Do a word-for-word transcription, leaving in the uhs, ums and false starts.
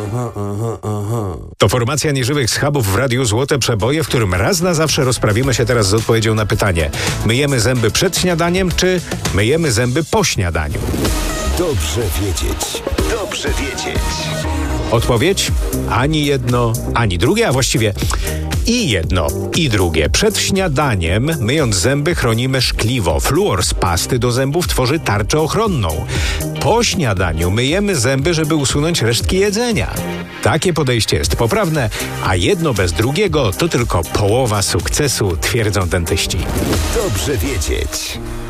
aha, aha, aha. To formacja nieżywych schabów w Radiu Złote Przeboje, w którym raz na zawsze rozprawimy się teraz z odpowiedzią na pytanie: myjemy zęby przed śniadaniem, czy myjemy zęby po śniadaniu? Dobrze wiedzieć. Dobrze wiedzieć. Odpowiedź? Ani jedno, ani drugie, a właściwie i jedno, i drugie. Przed śniadaniem, myjąc zęby, chronimy szkliwo. Fluor z pasty do zębów tworzy tarczę ochronną. Po śniadaniu myjemy zęby, żeby usunąć resztki jedzenia. Takie podejście jest poprawne, a jedno bez drugiego to tylko połowa sukcesu, twierdzą dentyści. Dobrze wiedzieć.